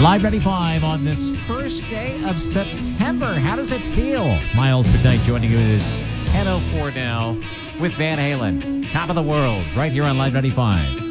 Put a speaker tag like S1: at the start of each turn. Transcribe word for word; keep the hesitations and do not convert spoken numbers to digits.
S1: Live ninety-five on this first day of September. How does it feel? Miles Midnight joining you. It is ten oh four now with Van Halen. Top of the world right here on Live ninety-five.